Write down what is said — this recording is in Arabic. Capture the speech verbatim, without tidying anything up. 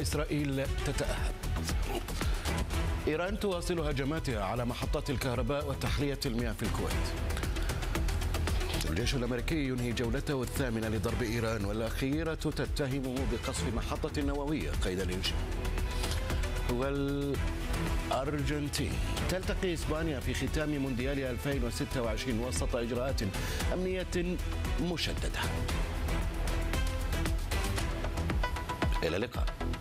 وإسرائيل تتأهب. إيران تواصل هجماتها على محطات الكهرباء وتحلية المياه في الكويت. الجيش الأمريكي ينهي جولته الثامنة لضرب إيران والأخيرة تتهمه بقصف محطة نووية قيد الإنشاء. والأرجنتين تلتقي إسبانيا في ختام مونديال ألفين وستة وعشرين وسط إجراءات أمنية مشددة. إلى اللقاء.